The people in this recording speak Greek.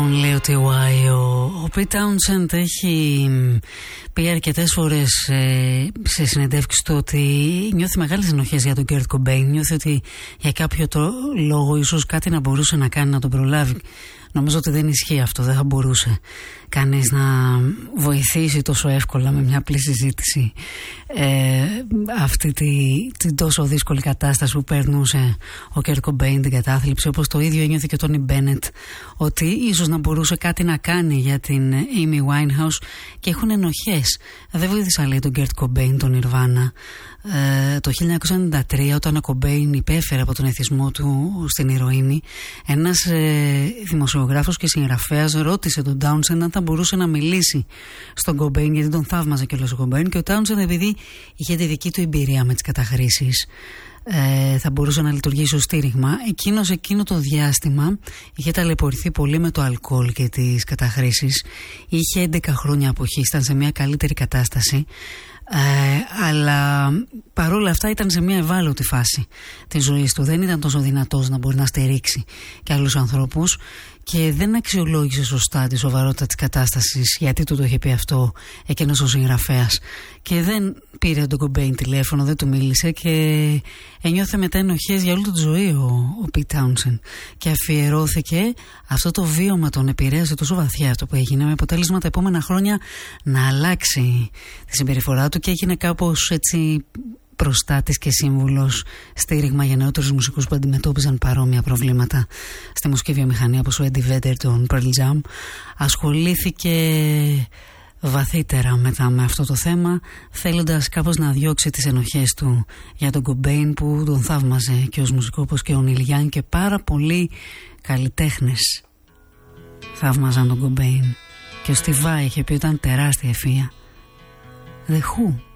Λέει ότι ο Pete Townshend έχει πει αρκετές φορές σε συνεντεύξεις του ότι νιώθει μεγάλες ενοχές για τον Kurt Cobain. Νιώθει ότι για κάποιο λόγο ίσως κάτι να μπορούσε να κάνει να τον προλάβει. Νομίζω ότι δεν ισχύει αυτό, δεν θα μπορούσε κανείς να βοηθήσει τόσο εύκολα με μια απλή συζήτηση αυτή την τόσο δύσκολη κατάσταση που περνούσε ο Kurt Cobain, την κατάθλιψη, όπως το ίδιο ένιωθε και ο Tony Bennett, ότι ίσως να μπορούσε κάτι να κάνει για την Amy Winehouse και έχουν ενοχές. Δεν βοήθησα, λέει, τον Kurt Cobain, τον Nirvana. Το 1993, όταν ο Cobain υπέφερε από τον εθισμό του στην ηρωίνη, ένας δημοσιογράφος και συγγραφέας ρώτησε τον Townshend αν θα μπορούσε να μιλήσει στον Cobain, γιατί τον θαύμαζε κιόλας ο Cobain, και ο Townshend, επειδή είχε τη δική του εμπειρία με τις καταχρήσεις, θα μπορούσε να λειτουργήσει ως στήριγμα. Εκείνο το διάστημα είχε ταλαιπωρηθεί πολύ με το αλκοόλ και τις καταχρήσεις. Είχε 11 χρόνια αποχής, ήταν σε μια καλύτερη κατάσταση, αλλά παρόλα αυτά ήταν σε μια ευάλωτη φάση της ζωής του. Δεν ήταν τόσο δυνατός να μπορεί να στηρίξει και άλλους ανθρώπους και δεν αξιολόγησε σωστά τη σοβαρότητα της κατάστασης, γιατί του το είχε πει αυτό εκείνος ο συγγραφέας, και δεν πήρε τον Cobain τηλέφωνο, δεν του μίλησε και ένιωθε μετά ενοχές για όλη τη ζωή ο Pete Townshend και αφιερώθηκε. Αυτό το βίωμα τον επηρέασε τόσο βαθιά αυτό που έγινε, με αποτέλεσμα τα επόμενα χρόνια να αλλάξει τη συμπεριφορά του και έγινε κάπως έτσι προστάτης και σύμβουλος, στήριγμα για νεότερους μουσικούς που αντιμετώπιζαν παρόμοια προβλήματα στη μουσική βιομηχανία, όπως ο Eddie Vedder, τον Pearl Jam. Ασχολήθηκε βαθύτερα μετά με αυτό το θέμα, θέλοντας κάπως να διώξει τις ενοχές του για τον Cobain, που τον θαύμαζε και ως μουσικό, όπως και ο Neil Young και πάρα πολλοί καλλιτέχνες θαύμαζαν τον Cobain. Και ο Steve Vai είχε πει ότι ήταν τεράστια ευφυΐα. The Who